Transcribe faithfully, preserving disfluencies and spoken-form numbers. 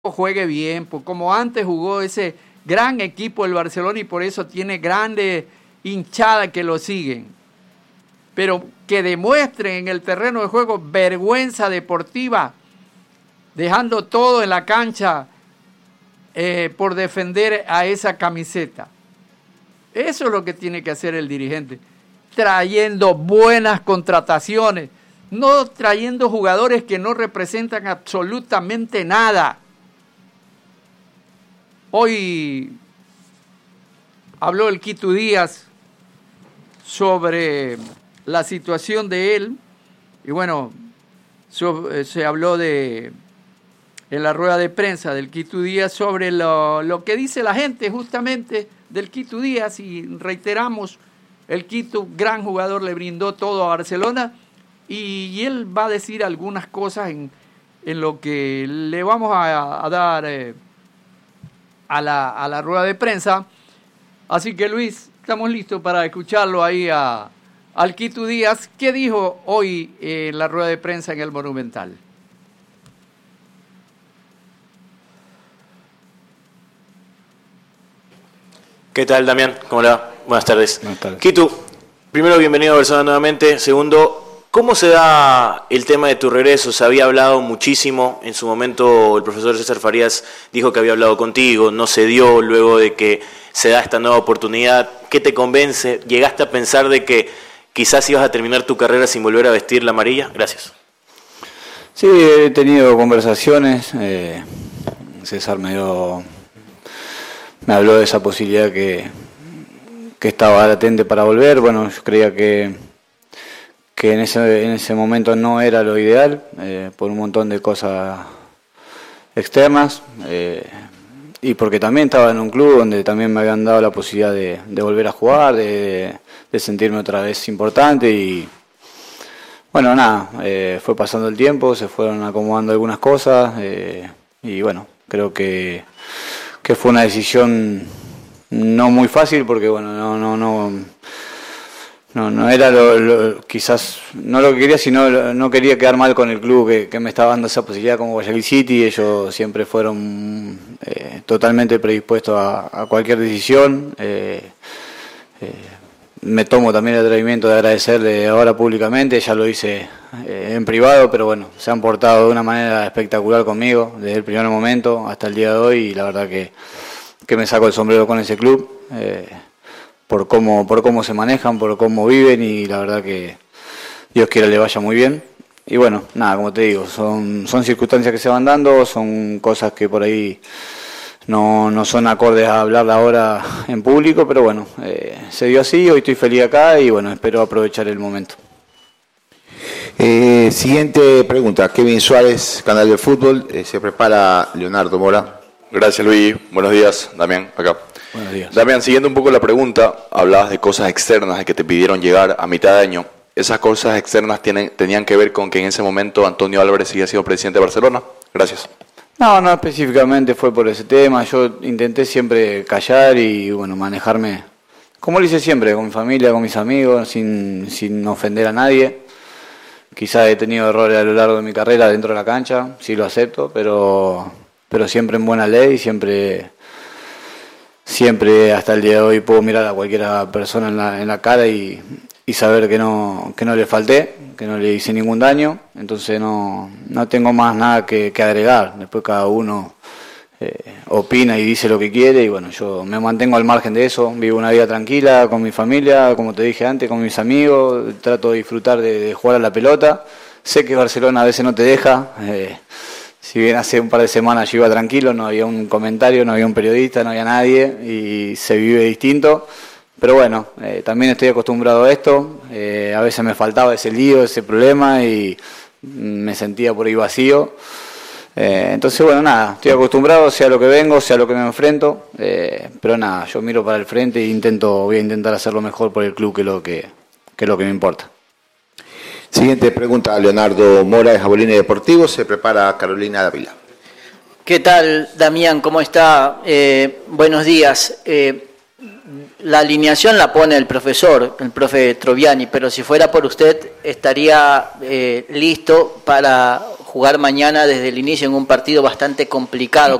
juegue bien, pues como antes jugó ese gran equipo del Barcelona y por eso tiene grande hinchada que lo siguen. Pero que demuestren en el terreno de juego vergüenza deportiva, dejando todo en la cancha eh, por defender a esa camiseta. Eso es lo que tiene que hacer el dirigente, trayendo buenas contrataciones, no trayendo jugadores que no representan absolutamente nada. Hoy habló el Quito Díaz sobre la situación de él y bueno, so, se habló de en la rueda de prensa del Quito Díaz sobre lo, lo que dice la gente justamente del Quito Díaz y reiteramos, el Quito, gran jugador, le brindó todo a Barcelona y, y él va a decir algunas cosas en, en lo que le vamos a, a dar eh, a, la, a la rueda de prensa. Así que Luis, estamos listos para escucharlo ahí a, al Quito Díaz. ¿Qué dijo hoy eh, en la rueda de prensa en el Monumental? ¿Qué tal, Damián? ¿Cómo le va? Buenas tardes. Buenas tardes. Quito, primero, bienvenido a Barcelona nuevamente. Segundo, ¿cómo se da el tema de tu regreso? Se había hablado muchísimo. En su momento, el profesor César Farías dijo que había hablado contigo. No se dio luego de que se da esta nueva oportunidad. ¿Qué te convence? ¿Llegaste a pensar de que quizás ibas a terminar tu carrera sin volver a vestir la amarilla? Gracias. Sí, he tenido conversaciones. Eh, César me dio... Me habló de esa posibilidad que, que estaba latente para volver. Bueno, yo creía que, que en, ese, en ese momento no era lo ideal, eh, por un montón de cosas externas, eh, y porque también estaba en un club donde también me habían dado la posibilidad de, de volver a jugar, de, de sentirme otra vez importante. Y bueno, nada, eh, fue pasando el tiempo, se fueron acomodando algunas cosas, eh, y bueno, creo que... que fue una decisión no muy fácil porque bueno, no no no no, no era lo, lo quizás no lo que quería, sino no quería quedar mal con el club que, que me estaba dando esa posibilidad como Guayaquil City. Ellos siempre fueron eh, totalmente predispuestos a, a cualquier decisión. eh, eh, me tomo también el atrevimiento de agradecerle ahora públicamente, ya lo hice eh, en privado, pero bueno, se han portado de una manera espectacular conmigo desde el primer momento hasta el día de hoy y la verdad que, que me saco el sombrero con ese club, eh, por cómo, por cómo se manejan, por cómo viven y la verdad que Dios quiera le vaya muy bien. Y bueno, nada, como te digo, son, son circunstancias que se van dando, son cosas que por ahí No, no son acordes a hablar ahora en público, pero bueno, eh, se dio así, hoy estoy feliz acá y bueno, espero aprovechar el momento. Eh, siguiente pregunta, Kevin Suárez, Canal de Fútbol, eh, se prepara Leonardo Mora. Gracias, Luis, buenos días, Damián, acá. Buenos días. Damián, siguiendo un poco la pregunta, hablabas de cosas externas de que te pidieron llegar a mitad de año. ¿Esas cosas externas tienen, tenían que ver con que en ese momento Antonio Álvarez seguía siendo presidente de Barcelona? Gracias. No, no específicamente fue por ese tema, yo intenté siempre callar y bueno, manejarme como lo hice siempre, con mi familia, con mis amigos, sin, sin ofender a nadie. Quizás he tenido errores a lo largo de mi carrera dentro de la cancha, sí lo acepto, pero, pero siempre en buena ley, siempre, siempre hasta el día de hoy puedo mirar a cualquier persona en la, en la cara y, y saber que no, que no le falté, que no le hice ningún daño, entonces no, no tengo más nada que, que agregar. Después cada uno eh, opina y dice lo que quiere y bueno, yo me mantengo al margen de eso, vivo una vida tranquila con mi familia, como te dije antes, con mis amigos, trato de disfrutar de, de jugar a la pelota. Sé que Barcelona a veces no te deja, eh, si bien hace un par de semanas yo iba tranquilo, no había un comentario, no había un periodista, no había nadie y se vive distinto. Pero bueno, eh, también estoy acostumbrado a esto, eh, a veces me faltaba ese lío, ese problema y me sentía por ahí vacío. Eh, entonces bueno, nada, estoy acostumbrado, sea lo que vengo, sea lo que me enfrento, eh, pero nada, yo miro para el frente e intento, voy a intentar hacer lo mejor por el club que es lo que, que es lo que me importa. Siguiente pregunta, Leonardo Mora de Jabolini Deportivo, se prepara Carolina Dávila. ¿Qué tal, Damián? ¿Cómo está? Eh, buenos días. Eh, La alineación la pone el profesor, el profe Troviani, pero si fuera por usted, ¿estaría eh, listo para jugar mañana desde el inicio en un partido bastante complicado